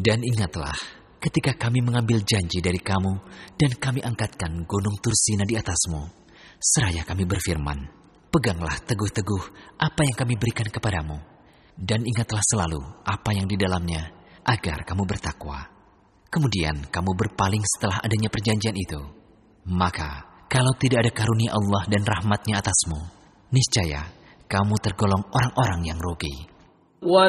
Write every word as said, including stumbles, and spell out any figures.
Dan ingatlah ketika kami mengambil janji dari kamu dan kami angkatkan gunung Tursina di atasmu. Seraya kami berfirman, peganglah teguh-teguh apa yang kami berikan kepadamu. Dan ingatlah selalu apa yang di dalamnya agar kamu bertakwa. Kemudian kamu berpaling setelah adanya perjanjian itu. Maka kalau tidak ada karunia Allah dan rahmatnya atasmu, niscaya kamu tergolong orang-orang yang rugi.